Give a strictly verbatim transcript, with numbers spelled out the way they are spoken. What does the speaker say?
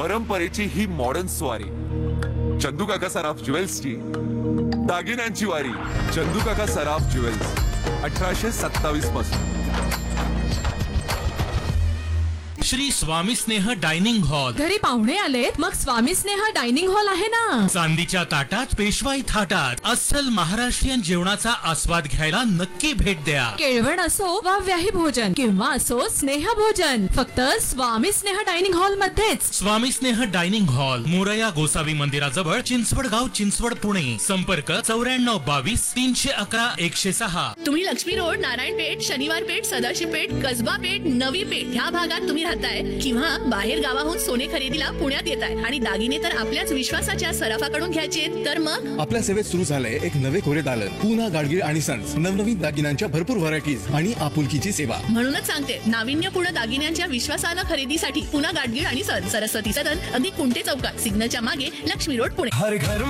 परंपरेची ही मॉडर्न स्वारी, चंदू काका सराफ ज्वेल्सची दागिन्यांची वारी. चंदू काका सराफ ज्वेल्स अठराशे सत्तावीस पासून. श्री स्वामी स्नेह डायनिंग हॉल. घरी पाहुणे आलेत, मग स्वामी स्नेह डायनिंग हॉल आहे ना. चांदीच्या ताटात पेशवाई थाटात अस्सल महाराष्ट्रीयन जेवणाचा आस्वाद घ्यायला नक्की भेट द्या. केळवण असो वा व्याही भोजन किंवा असो स्नेह भोजन, फक्त स्वामी स्नेह डायनिंग हॉल मध्येच. स्वामी स्नेह डायनिंग हॉल, मोरया गोसावी मंदिराजवळ, चिंचवडगाव, चिंचवड, पुणे. संपर्क चौऱ्याण्णव बावीस तीनशे अकरा एकशे सहा. तुम्ही लक्ष्मी रोड, नारायण पेठ, शनिवार पेठ, सदाशिव पेठ, कसबा पेठ, नवी पेठ ह्या भागात तुम्ही राहताय किंवा बाहेर गावाहून सोने खरेदीला पुण्यात येताय आणि दागिने तर आपल्याच विश्वासाच्या सराफाकडून घ्यायचे, तर मग आपल्या सेवेत सुरू झालंय एक नवे कोरे दालन, पूना गाडगीळ आणि सन्स. नवनवीन दागिन्यांच्या भरपूर व्हरायटीज आणि आपुलकीची सेवा. म्हणूनच सांगते, नाविन्यपूर्ण दागिन्यांच्या विश्वासानं खरेदीसाठी पुना गाडगीळ आणि सन्स, सरस्वती सदन, अगदी कुंटे चौकात, सिग्नलच्या मागे, लक्ष्मी रोड, पुणे. हर घर